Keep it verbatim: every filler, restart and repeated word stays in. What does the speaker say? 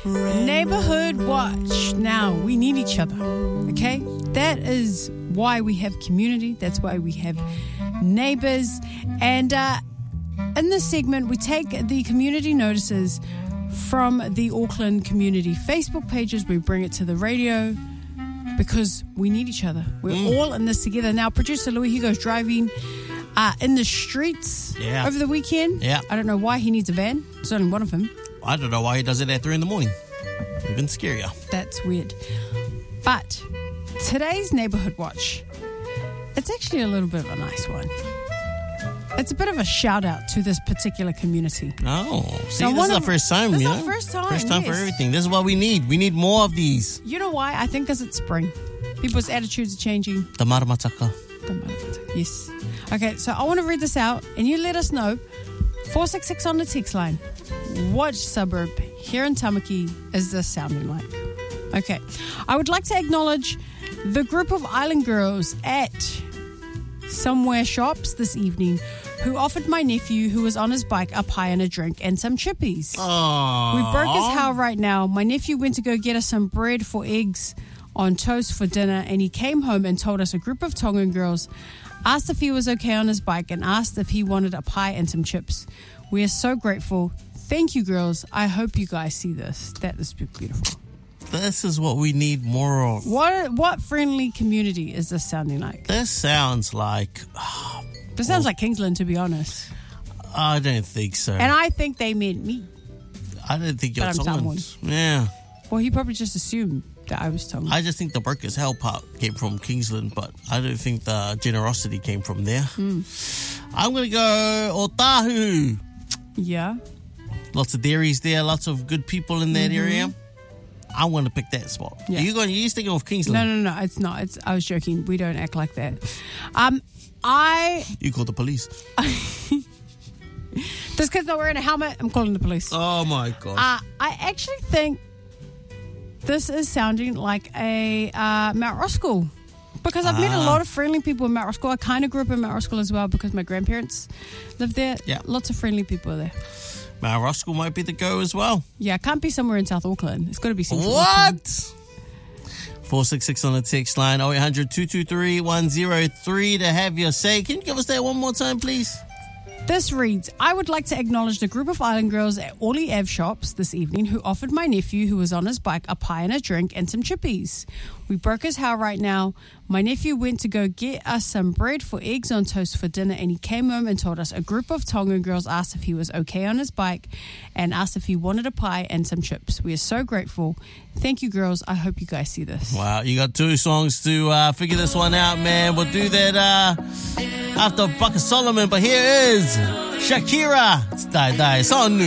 Neighborhood Watch. Now, we need each other, okay? That is why we have community. That's why we have neighbors. And uh, in this segment, we take the community notices from the Auckland community Facebook pages. We bring it to the radio because we need each other. We're mm. all in this together. Now, producer Louis, he goes driving uh, in the streets yeah. over the weekend. Yeah. I don't know why he needs a van. There's only one of him. I don't know why he does it at three in the morning. Even scarier. That's weird. But today's Neighborhood Watch, it's actually a little bit of a nice one. It's a bit of a shout out to this particular community. Oh, see, so this is our first time, this you is know? our first time. First time yes. for everything. This is what we need. We need more of these. You know why? I think because it's spring. People's attitudes are changing. The maramataka. The maramataka. Yes. Okay, so I want to read this out, and you let us know. four six six on the text line. What suburb here in Tamaki is this sounding like? Okay. I would like to acknowledge the group of island girls at Somewhere Shops this evening who offered my nephew who was on his bike a pie and a drink and some chippies. Aww. We broke his how right now. My nephew went to go get us some bread for eggs on toast for dinner, and he came home and told us a group of Tongan girls asked if he was okay on his bike and asked if he wanted a pie and some chips. We are so grateful. Thank you, girls. I hope you guys see this. That is beautiful. This is what we need more of. What what friendly community is this sounding like? This sounds like... Oh, this sounds well, like Kingsland, to be honest. I don't think so. And I think they meant me. I don't think you're Tongan. Yeah. Well, he probably just assumed that I was Tongan. I just think the Broke His Hell part came from Kingsland, but I don't think the generosity came from there. Mm. I'm going to go Otahu. Yeah. Lots of dairies there, lots of good people in that mm-hmm. area. I want to pick that spot. Yeah. Are you going? Are you thinking of Kingsland? No, no, no. It's not. It's. I was joking. We don't act like that. Um, I. You call the police. This kid's not wearing a helmet. I'm calling the police. Oh my god. Uh, I actually think this is sounding like a uh, Mount Roskill. Because I've ah. met a lot of friendly people in Mount Roskill. I kind of grew up in Mount Roskill as well because my grandparents lived there. Yeah. Lots of friendly people there. Mount Roskill might be the go as well. Yeah, it can't be somewhere in South Auckland. It's got to be Central What? Auckland. four six six on the text line, oh eight hundred, two two three, one oh three to have your say. Can you give us that one more time, please? This reads, I would like to acknowledge the group of island girls at Orly Ave Shops this evening who offered my nephew who was on his bike a pie and a drink and some chippies. We broke his how right now. My nephew went to go get us some bread for eggs on toast for dinner, and he came home and told us a group of Tongan girls asked if he was okay on his bike and asked if he wanted a pie and some chips. We are so grateful. Thank you, girls. I hope you guys see this. Wow, you got two songs to uh, figure this one out, man. We'll do that uh, after Buck of Solomon, but here is Shakira. It's Die Die. It's on new.